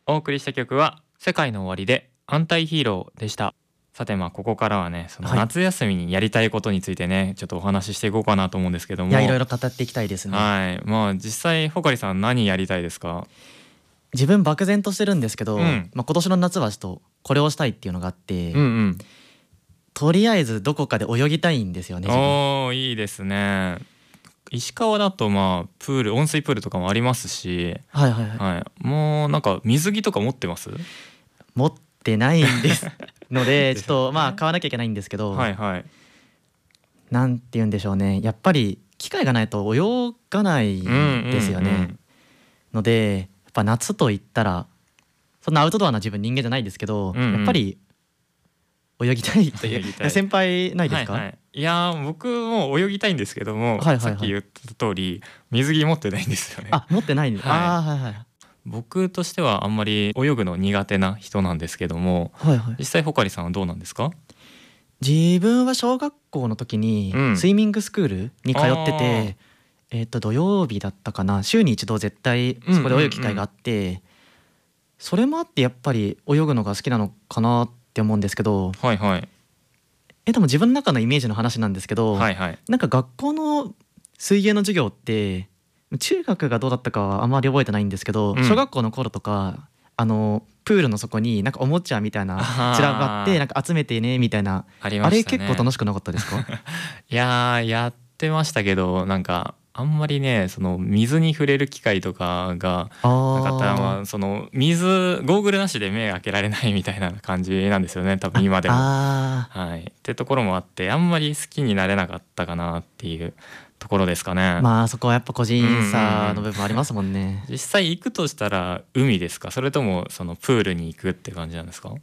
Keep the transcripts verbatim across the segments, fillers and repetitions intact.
お送りした曲は世界の終わりでアンタイヒーローでした。さてまあここからはねそのはい夏休みにやりたいことについてねちょっとお話ししていこうかなと思うんですけども、 いやいろいろ語っていきたいですね。 はいまあ実際ほかりさん何やりたいですか？ 自分漠然としてるんですけど、 うんまあ、今年の夏はちょっとこれをしたいっていうのがあって、 うんうんとりあえずどこかで泳ぎたいんですよね自分。 おーいいですね。石川だとまあプール温水プールとかもありますし、 はいはいはい、 はい、もうなんか水着とか持ってます？ 持ってないんですのでちょっですよねとまあ買わなきゃいけないんですけど、 はいはいなんて言うんでしょうね、やっぱり機会がないと泳がないんですよね、 うんうんうんのでやっぱ夏と言ったらそんなアウトドアな自分人間じゃないですけど、 うんうんやっぱり泳ぎたいという泳ぎたい先輩ないですか？ はいはい、いやー僕も泳ぎたいんですけども、 はいはいはいさっき言った通り水着持ってないんですよね。 あ、持ってないんです、 はいああはいはい僕としてはあんまり泳ぐの苦手な人なんですけども、 はいはい。 実際ほかりさんはどうなんですか？ 自分は小学校の時にうんスイミングスクールに通ってあーて、えっと土曜日だったかな、週に一度絶対そこで泳ぐ機会があって、それもあってやっぱり泳ぐのが好きなのかなって思うんですけど、 はいはいえでも自分の中のイメージの話なんですけど、 はいはいなんか学校の水泳の授業って中学がどうだったかはあまり覚えてないんですけど、 うん小学校の頃とかあのプールの底になんかおもちゃみたいな散らばってなんか集めてねみたいな、 ありまあれしたね。 結構楽しくなかったですか？ いやーやってましたけどなんかあんまりねその水に触れる機会とかがなかったら、まああその水ゴーグルなしで目開けられないみたいな感じなんですよね多分今でも。 あーはい、ってところもあってあんまり好きになれなかったかなっていうところですかね。 まあそこはやっぱ個人差の部分ありますもんね。 実際行くとしたら海ですか、それともそのプールに行くって感じなんですか？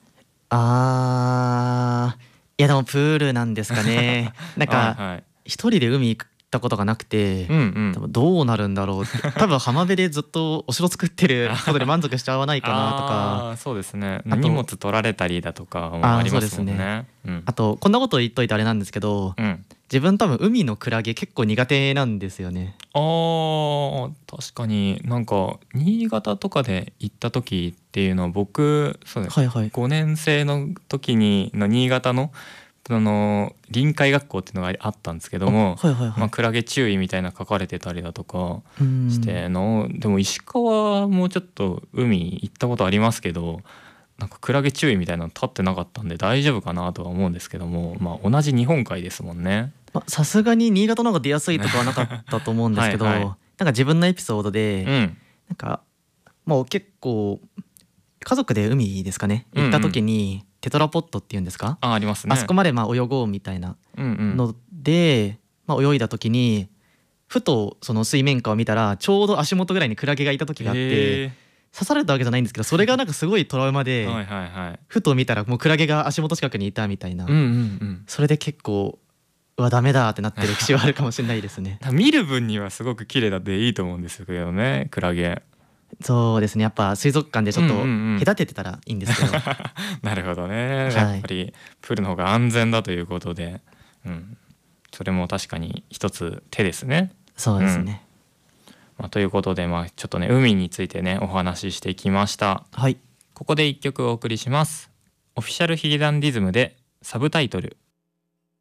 あーいやでもプールなんですかね。なんかはいはい一人で海行ったことがなくて、 うんうん多分どうなるんだろうって多分浜辺でずっとお城作ってることで満足しちゃわないかなとか、 あーそうですね。 あと荷物取られたりだとかもありますもんね。うんあとこんなこと言っといてあれなんですけど、 うん自分多分海のクラゲ結構苦手なんですよね。 あー確かになんか新潟とかで行った時っていうのは僕そうねはいはいごねん生の時にの新潟のその臨海学校っていうのがあったんですけども、 はいはいはい、 まあ、クラゲ注意みたいな書かれてたりだとかうんしての、でも石川はもうちょっと海行ったことありますけどなんかクラゲ注意みたいなの立ってなかったんで大丈夫かなとは思うんですけども、まあ、同じ日本海ですもんね。 まさすがに新潟の方が出やすいとかはなかったと思うんですけどはいはいなんか自分のエピソードで、 うんなんかもう結構家族で海ですかねうんうん行った時に、テトラポットっていうんですか、 あありますね。 あそこまでまあ泳ごうみたいなうんうんので、まあ、泳いだ時にふとその水面下を見たらちょうど足元ぐらいにクラゲがいた時があって、 へ刺されたわけじゃないんですけどそれがなんかすごいトラウマーで、 はいはいはいふと見たらもうクラゲが足元近くにいたみたいな、 うんうんうんそれで結構うわダメだってなってる節はあるかもしれないですね。 見る分にはすごく綺麗だっていいと思うんですけどねクラゲそうですね、やっぱ水族館でちょっとうんうんうん隔ててたらいいんですけど、 なるほどね、 いやっぱりプールの方が安全だということで、うん、それも確かに一つ手ですね。 そうですね、 まあ、ということで、まあ、ちょっとね海についてねお話ししてきました。 はい。 ここで一曲お送りします。オフィシャルヒゲダンディズムでサブタイトル。